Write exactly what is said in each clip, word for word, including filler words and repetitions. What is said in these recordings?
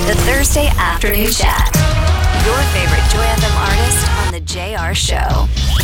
The Thursday Afternoon Chat. Your favorite Joy F M artist on The J R Show.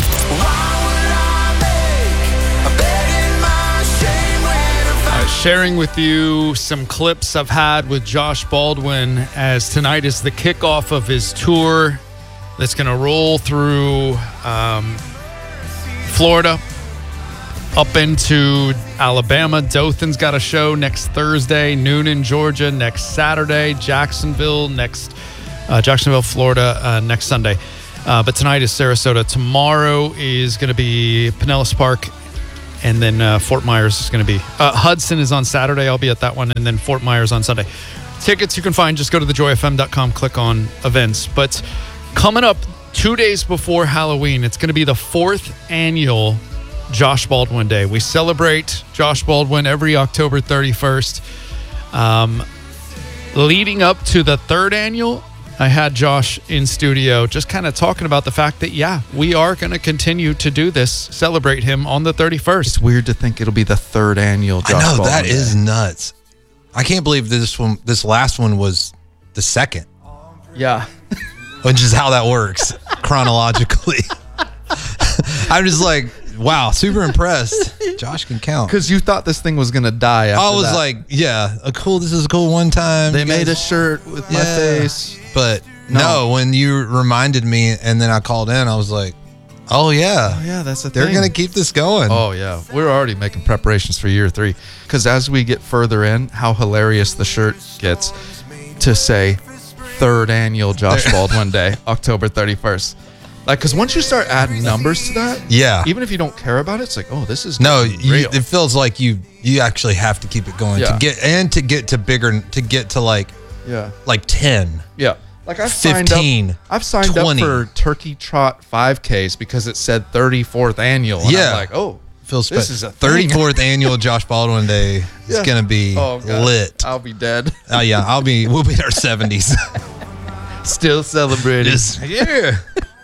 Uh, sharing with you some clips I've had with Josh Baldwin, as tonight is the kickoff of his tour that's going to roll through um, Florida up into Alabama. Dothan's got a show next Thursday, noon in Georgia next Saturday, Jacksonville next uh, Jacksonville, Florida uh, next Sunday. Uh, but tonight is Sarasota. Tomorrow is going to be Pinellas Park. And then uh, Fort Myers is going to be. Uh, Hudson is on Saturday. I'll be at that one. And then Fort Myers on Sunday. Tickets you can find. Just go to the joy f m dot com. Click on events. But coming up two days before Halloween, it's going to be the fourth annual Josh Baldwin Day. We celebrate Josh Baldwin every October thirty-first. Um, leading up to the third annual, I had Josh in studio just kind of talking about the fact that, yeah, we are going to continue to do this, celebrate him on the thirty-first. It's weird to think it'll be the third annual Josh I know, Baldwin that Day. is nuts. I can't believe this one, this last one was the second, Yeah. which is how that works chronologically. I'm just like, wow, super impressed. Josh can count. Because you thought this thing was going to die after I was that. like, yeah, a cool, this is a cool one time. They You made a guys- shirt with my Yeah. face. But No. no. when you reminded me and then I called in, I was like, oh, yeah, Oh, yeah, that's the they're thing. going to keep this going. Oh, yeah. We're already making preparations for year three. Because as we get further in, how hilarious the shirt gets to say third annual Josh Baldwin Day, October thirty-first. Like, because once you start adding numbers to that, Yeah. even if you don't care about it, it's like, oh, this is No, getting you, real. it feels like you you actually have to keep it going Yeah. to get and to get to bigger to get to like yeah. like ten. Yeah. Like I've signed up, fifteen, I've signed twenty. up for Turkey Trot five Ks because it said thirty-fourth annual. And Yeah. I'm like, oh, Feels this spe- is a thing. thirty-fourth annual Josh Baldwin Day is Yeah. gonna be Oh, God. lit. I'll be dead. Oh yeah, I'll be. We'll be in our seventies. Still celebrating. yeah.